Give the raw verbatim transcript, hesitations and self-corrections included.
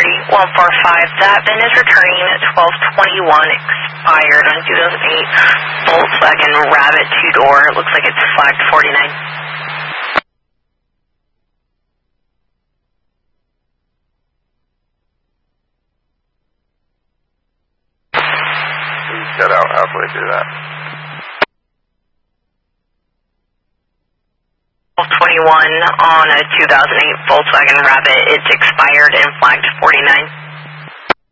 three one four five. That V I N is returning at twelve twenty-one, expired on two thousand eight Volkswagen Rabbit two-door. It looks like it's flagged forty-nine. Please get out halfway through that. twelve twenty-one on a two thousand eight Volkswagen Rabbit. It's expired and flagged forty-nine.